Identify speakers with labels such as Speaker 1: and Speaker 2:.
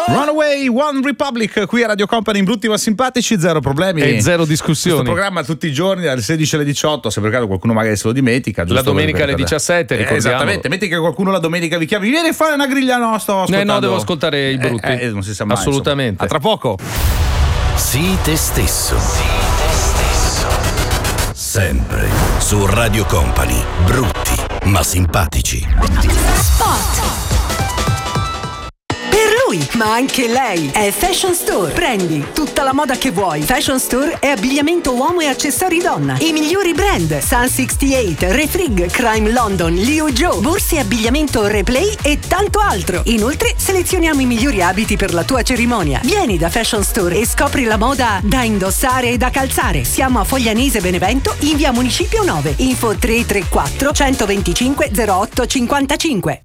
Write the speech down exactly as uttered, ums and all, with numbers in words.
Speaker 1: Runaway, One Republic, qui a Radio Company in Brutti ma Simpatici, zero problemi
Speaker 2: e zero discussioni.
Speaker 1: Questo programma tutti i giorni dalle sedici alle diciotto, se per caso qualcuno magari se lo dimentica.
Speaker 2: La domenica alle diciassette,
Speaker 1: eh, esattamente, metti che qualcuno la domenica vi chiami, vieni a fare una griglia, no, sto ascoltando.
Speaker 2: Eh no, devo ascoltare i Brutti.
Speaker 1: Eh, eh, non si sa mai,
Speaker 2: assolutamente.
Speaker 1: A tra poco.
Speaker 3: Sii te stesso. Sii te stesso. Sempre su Radio Company. Brutti ma simpatici.
Speaker 4: Spot. Ma anche lei è Fashion Store. Prendi tutta la moda che vuoi. Fashion Store è abbigliamento uomo e accessori donna. I migliori brand: Sun sessantotto, Refrig, Crime London, Liu Joe, borse e abbigliamento Replay e tanto altro. Inoltre selezioniamo i migliori abiti per la tua cerimonia. Vieni da Fashion Store e scopri la moda da indossare e da calzare. Siamo a Foglianese Benevento, in via Municipio nove. Info tre tre quattro centoventicinque zero otto cinquantacinque.